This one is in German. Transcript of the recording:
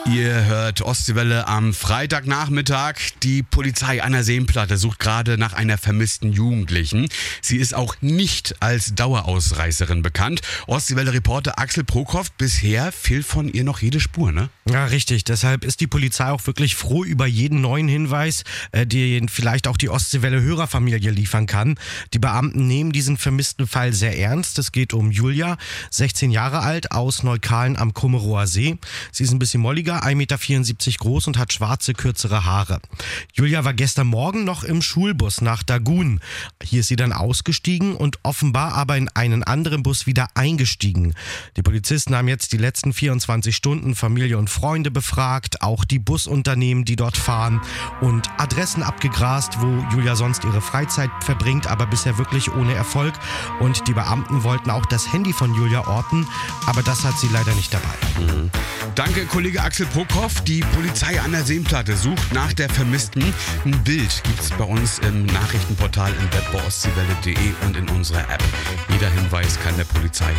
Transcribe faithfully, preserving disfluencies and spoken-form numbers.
Ihr hört Ostseewelle am Freitagnachmittag. Die Polizei an der Seenplatte sucht gerade nach einer vermissten Jugendlichen. Sie ist auch nicht als Dauerausreißerin bekannt. Ostseewelle-Reporter Axel Prokop, bisher fehlt von ihr noch jede Spur, ne? Ja, richtig. Deshalb ist die Polizei auch wirklich froh über jeden neuen Hinweis, äh, den vielleicht auch die Ostseewelle-Hörerfamilie liefern kann. Die Beamten nehmen diesen vermissten Fall sehr ernst. Es geht um Julia, sechzehn Jahre alt, aus Neukalen am Kummerower See. Sie ist ein bisschen molliger, ein Meter vierundsiebzig groß und hat schwarze, kürzere Haare. Julia war gestern Morgen noch im Schulbus nach Dagun. Hier ist sie dann ausgestiegen und offenbar aber in einen anderen Bus wieder eingestiegen. Die Polizisten haben jetzt die letzten vierundzwanzig Stunden Familie und Freunde befragt, auch die Busunternehmen, die dort fahren, und Adressen abgegrast, wo Julia sonst ihre Freizeit verbringt, aber bisher wirklich ohne Erfolg. Und die Beamten wollten auch das Handy von Julia orten, aber das hat sie leider nicht dabei. Mhm. Danke, Kollege Axel Prokop. Die Polizei an der Seenplatte sucht nach der Vermissten. Ein Bild gibt's bei uns im Nachrichtenportal im Web bei ostseewelle punkt de und in unserer App. Jeder Hinweis kann der Polizei